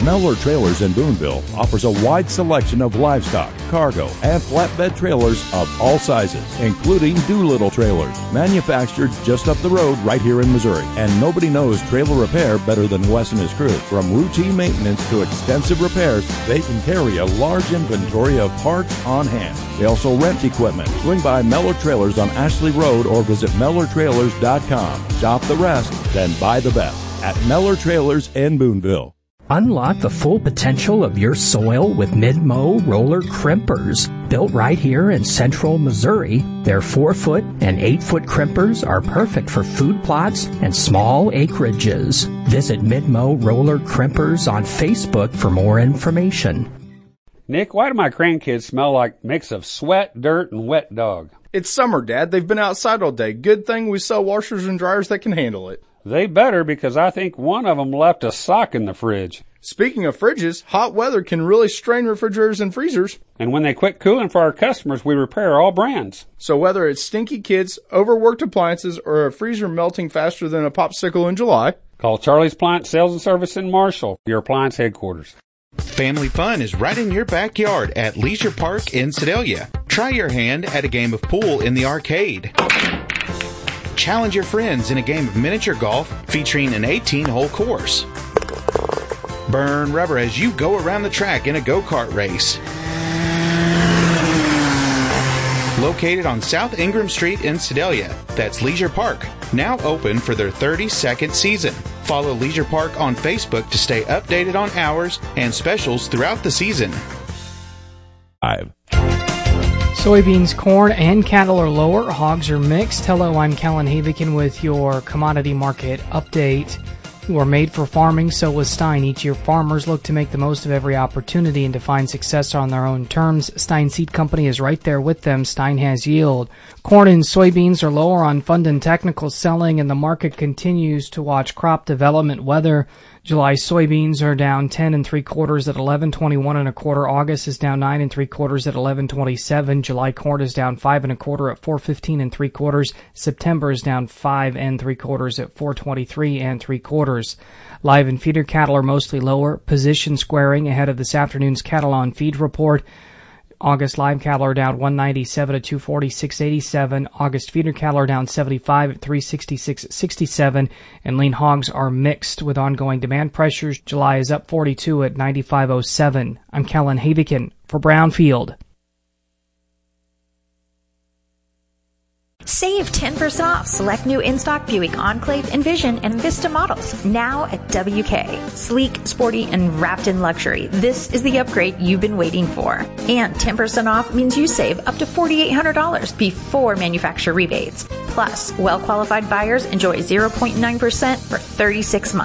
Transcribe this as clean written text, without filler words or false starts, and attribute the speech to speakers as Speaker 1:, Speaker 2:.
Speaker 1: Mellor Trailers in Boonville offers a wide selection of livestock, cargo, and flatbed trailers of all sizes, including Doolittle trailers, manufactured just up the road right here in Missouri. And nobody knows trailer repair better than Wes and his crew. From routine maintenance to extensive repairs, they can carry a large inventory of parts on hand. They also rent equipment. Swing by Mellor Trailers on Ashley Road or visit MellerTrailers.com. Shop the rest, then buy the best at Mellor Trailers in Boonville.
Speaker 2: Unlock the full potential of your soil with Mid-Mow roller crimpers. Built right here in central Missouri, their 4-foot and 8-foot crimpers are perfect for food plots and small acreages. Visit Mid-Mow roller crimpers on Facebook for more information.
Speaker 3: Nick, why do my grandkids smell like a mix of sweat, dirt, and wet dog?
Speaker 4: It's summer, Dad. They've been outside all day. Good thing we sell washers and dryers that can handle it.
Speaker 3: They better, because I think one of them left a sock in the fridge.
Speaker 4: Speaking of fridges, hot weather can really strain refrigerators and freezers.
Speaker 3: And when they quit cooling for our customers, we repair all brands.
Speaker 4: So whether it's stinky kids, overworked appliances, or a freezer melting faster than a popsicle in July,
Speaker 3: call Charlie's Appliance Sales and Service in Marshall, your appliance headquarters.
Speaker 5: Family fun is right in your backyard at Leisure Park in Sedalia. Try your hand at a game of pool in the arcade. Challenge your friends in a game of miniature golf featuring an 18-hole course. Burn rubber as you go around the track in a go-kart race. Located on South Ingram Street in Sedalia, that's Leisure Park, now open for their 32nd season. Follow Leisure Park on Facebook to stay updated on hours and specials throughout the season.
Speaker 6: Soybeans, corn, and cattle are lower. Hogs are mixed. Hello, I'm Kellen Havikin with your commodity market update. You are made for farming, so was Stein. Each year, farmers look to make the most of every opportunity and to find success on their own terms. Stein Seed Company is right there with them. Stein has yield. Corn and soybeans are lower on fund and technical selling, and the market continues to watch crop development weather. July soybeans are down 10 3/4 at 11.21 1/4. August is down 9 3/4 at 11.27. July corn is down 5 1/4 at 4.15 3/4. September is down 5 3/4 at 4.23 3/4. Live and feeder cattle are mostly lower. Position squaring ahead of this afternoon's cattle on feed report. August live cattle are down 197 at 246.87. August feeder cattle are down 75 at 366.67. And lean hogs are mixed with ongoing demand pressures. July is up 42 at 95.07. I'm Kellen Havikin for Brownfield.
Speaker 7: Save 10% off select new in-stock Buick Enclave, Envision, and Vista models now at WK. Sleek, sporty, and wrapped in luxury. This is the upgrade you've been waiting for. And 10% off means you save up to $4,800 before manufacturer rebates. Plus, well-qualified buyers enjoy 0.9% for 36 months.